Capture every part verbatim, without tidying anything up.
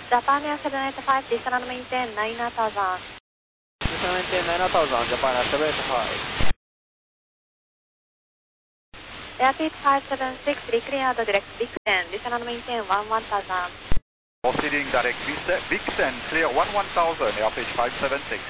Japan Air seven eight five, descend and maintain nine thousand. Descend and maintain nine thousand, Japan Air seven eight five. Airspeed five seven six, declared direct Vixen, descend and maintain one one thousand. Proceeding direct Vixen, clear one one thousand, airspeed five seven six.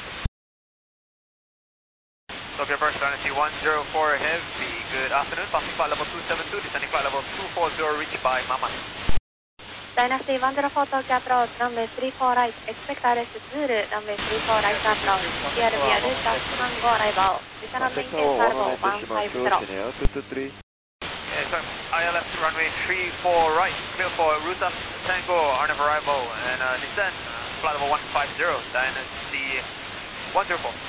Tokyo First Dynasty one zero four Heavy, good afternoon, passing flight level two seven two, descending flight level two four zero, reached by Mama. Dynasty one zero four Tokyo approach, runway three four right, expect R S Zulu, runway three four right approach, C R V Aruta, Tango arrival, descend and maintain turbo one five zero. Yes, sir. I L F runway three four right, clear for Ruta, Tango, R N F arrival, and uh, descend, uh, flight level one five zero, Dynasty one zero four.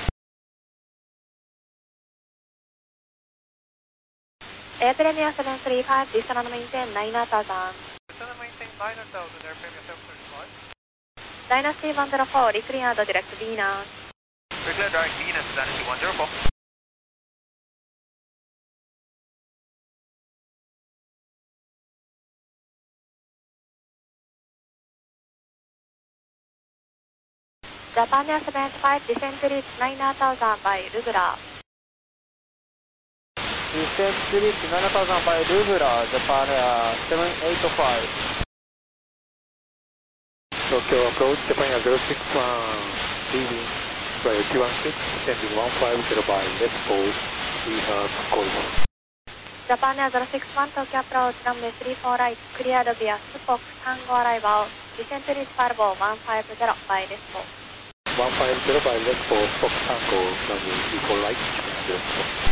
Air Premier seven three five, descend and maintain nine thousand. Descend and maintain nine thousand, Air Premier seven three five. Dynasty one zero four, declared direct Venus. Declared direct Venus, Dynasty one zero four. Japan Air seven eight five, descend to reach nine thousand by Lugura. Descend to reach nine thousand by Lugura, Japan Air seven eight five. Tokyo approach, Japan Air zero six one, leaving priority one six, descending one five zero by left pole, we have call. Japan Air zero six one, Tokyo approach, runway three four right, cleared via Spock, Tango arrival, descend to reach Farbo one five zero by left pole. one five zero by left pole, Spock Tango, runway three four right, Japan Air zero six one.